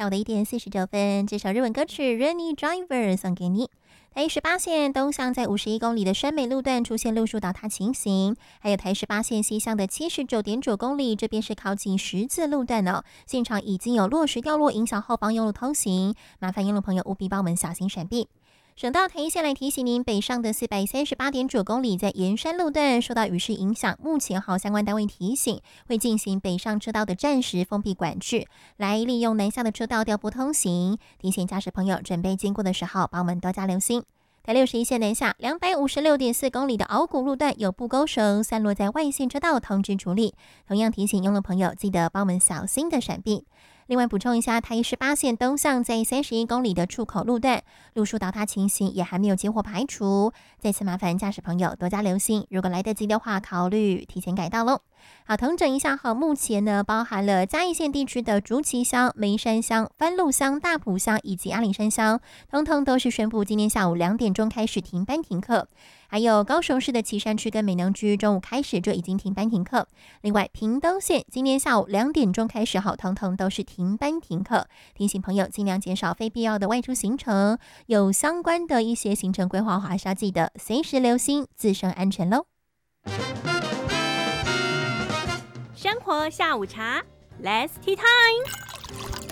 下午的1点49分，这首日文歌曲 Rainy Driver 送给你。台18线东向在51公里的山美路段出现路树倒塌情形，还有台18线西向的79.9公里，这边是靠近十字路段哦，现场已经有落石掉落，影响后方用路通行，麻烦用路朋友务必帮我们小心闪避。省道台一线来提醒您，北上的438.9公里在沿山路段受到雨势影响，目前相关单位提醒会进行北上车道的暂时封闭管制，来利用南下的车道调拨通行，提醒驾驶朋友准备经过的时候帮我们多加留心。台61线南下256.4公里的鳌谷路段有布钩绳散落在外线车道，通知处理，同样提醒用路朋友记得帮我们小心的闪避。另外补充一下，台18线东向在31公里的出口路段，路树倒塌情形也还没有结果排除，再次麻烦驾驶朋友多加留心，如果来得及的话，考虑提前改道喽。好，统整一下目前呢，包含了嘉义县地区的竹崎乡、梅山乡、番路乡、大埔乡以及阿里山乡，通通都是宣布今天下午2点钟开始停班停课。还有高雄市的旗山区跟美浓区中午开始就已经停班停课。另外屏东县今天下午2点钟开始通通都是停班停课，提醒朋友尽量减少非必要的外出行程，有相关的一些行程规划还是要记得随时留心自身安全咯。 生活下午茶 Let's Tea Time。